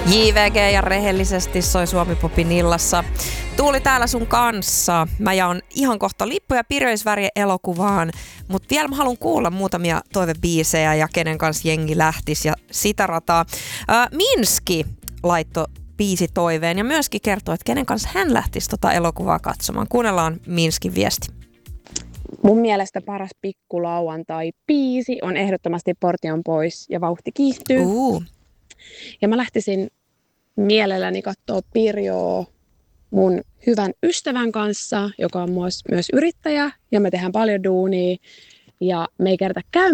JVG ja rehellisesti soi Suomi-popin illassa. Tuuli täällä sun kanssa. Mä jaan ihan kohta lippuja Pirjoisvärjen elokuvaan, mutta vielä mä haluan kuulla muutamia toivebiisejä ja kenen kanssa jengi lähtisi ja sitä rataa. Minski laittoi biisitoiveen ja myöskin kertoo, että kenen kanssa hän lähtisi tota elokuvaa katsomaan. Kuunnellaan Minskin viesti. Mun mielestä paras pikkulauantai-biisi on ehdottomasti Portion pois ja vauhti kiihtyy. Ja mä lähtisin mielelläni katsoa Pirjoa mun hyvän ystävän kanssa, joka on myös yrittäjä ja me tehdään paljon duunia ja me ei kerta käymään